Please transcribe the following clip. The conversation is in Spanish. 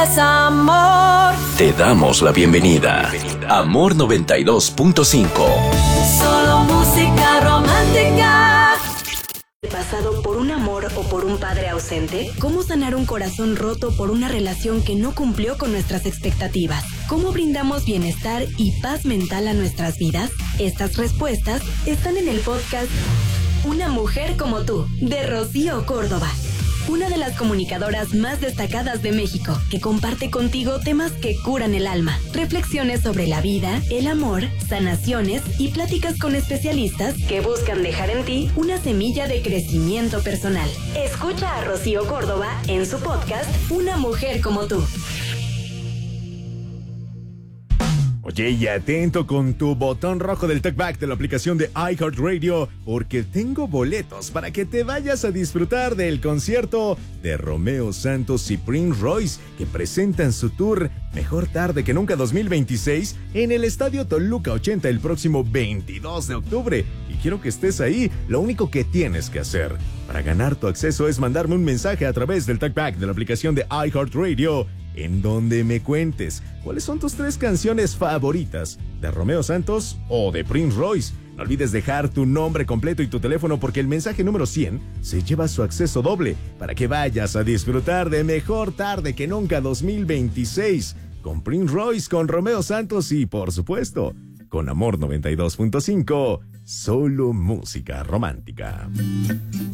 Es amor. Te damos la bienvenida. Amor 92.5. Solo música romántica. ¿Pasado por un amor o por un padre ausente? ¿Cómo sanar un corazón roto por una relación que no cumplió con nuestras expectativas? ¿Cómo brindamos bienestar y paz mental a nuestras vidas? Estas respuestas están en el podcast Una mujer como tú, de Rocío Córdoba. Una de las comunicadoras más destacadas de México, que comparte contigo temas que curan el alma, reflexiones sobre la vida, el amor, sanaciones y pláticas con especialistas que buscan dejar en ti una semilla de crecimiento personal. Escucha a Rocío Córdoba en su podcast Una mujer como tú. Oye, y atento con tu botón rojo del talkback de la aplicación de iHeartRadio, porque tengo boletos para que te vayas a disfrutar del concierto de Romeo Santos y Prince Royce, que presentan su tour Mejor Tarde que Nunca 2026 en el Estadio Toluca 80 el próximo 22 de octubre. Y quiero que estés ahí. Lo único que tienes que hacer para ganar tu acceso es mandarme un mensaje a través del talkback de la aplicación de iHeartRadio, en donde me cuentes cuáles son tus 3 canciones favoritas de Romeo Santos o de Prince Royce. No olvides dejar tu nombre completo y tu teléfono, porque el mensaje número 100 se lleva su acceso doble para que vayas a disfrutar de Mejor Tarde que Nunca 2026 con Prince Royce, con Romeo Santos y, por supuesto, con Amor 92.5, solo música romántica.